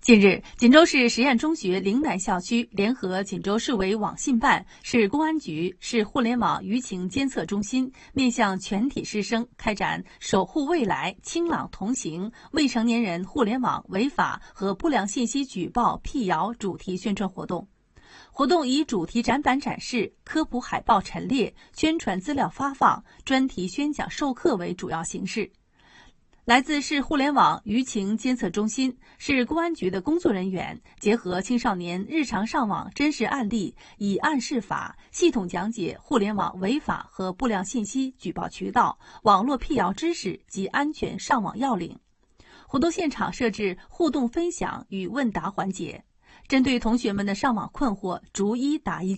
近日，锦州市实验中学岭南校区联合锦州市委网信办、市公安局、市互联网舆情监测中心，面向全体师生开展“守护未来，清朗同行”未成年人互联网违法和不良信息举报辟谣主题宣传活动。活动以主题展板展示、科普海报陈列、宣传资料发放、专题宣讲授课为主要形式。来自市互联网舆情监测中心、市公安局的工作人员，结合青少年日常上网真实案例，以案释法，系统讲解互联网违法和不良信息举报渠道、网络辟谣知识及安全上网要领。活动现场设置互动分享与问答环节，针对同学们的上网困惑，逐一答疑